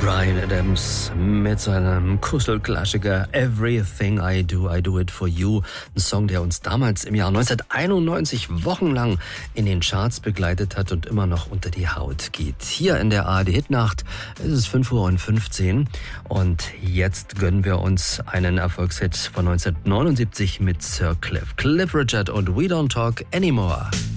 Bryan Adams mit seinem Kusselklassiker Everything I Do It For You. Ein Song, der uns damals im Jahr 1991 wochenlang in den Charts begleitet hat und immer noch unter die Haut geht. Hier in der ARD Hitnacht ist es 5:15 Uhr und jetzt gönnen wir uns einen Erfolgshit von 1979 mit Sir Cliff. Cliff Richard und We Don't Talk Anymore.